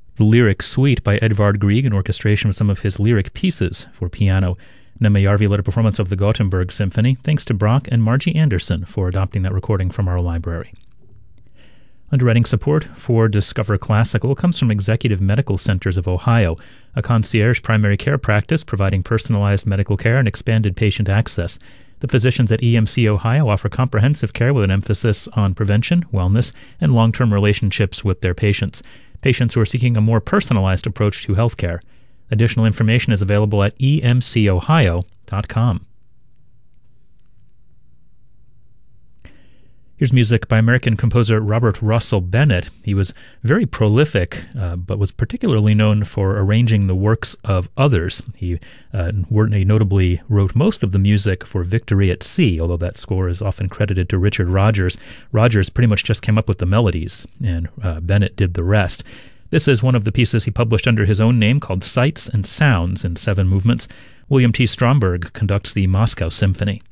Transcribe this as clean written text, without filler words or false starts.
The Lyric Suite by Edvard Grieg, an orchestration of some of his lyric pieces for piano. Nema Järvi led a performance of the Gothenburg Symphony. Thanks to Brock and Margie Anderson for adopting that recording from our library. Underwriting support for Discover Classical comes from Executive Medical Centers of Ohio, a concierge primary care practice providing personalized medical care and expanded patient access. The physicians at EMC Ohio offer comprehensive care with an emphasis on prevention, wellness, and long-term relationships with their patients who are seeking a more personalized approach to healthcare. Additional information is available at emcohio.com. Here's music by American composer Robert Russell Bennett. He was very prolific, but was particularly known for arranging the works of others. He notably wrote most of the music for Victory at Sea, although that score is often credited to Richard Rodgers. Rodgers pretty much just came up with the melodies, and Bennett did the rest. This is one of the pieces he published under his own name called Sights and Sounds in 7 movements. William T. Stromberg conducts the Moscow Symphony.